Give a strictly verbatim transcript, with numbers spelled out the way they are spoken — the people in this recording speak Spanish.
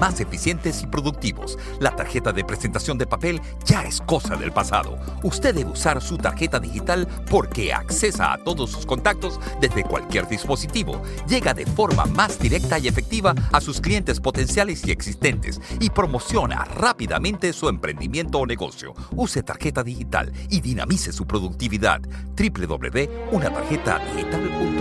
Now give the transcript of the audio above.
más eficientes y productivos. La tarjeta de presentación de papel ya es cosa del pasado. Usted debe usar su tarjeta digital porque accesa a todos sus contactos desde cualquier dispositivo. Llega de forma más directa y efectiva a sus clientes potenciales y existentes y promociona rápidamente su emprendimiento o negocio. Use tarjeta digital y dinamice su productividad. doble u doble u doble u punto una tarjeta digital punto com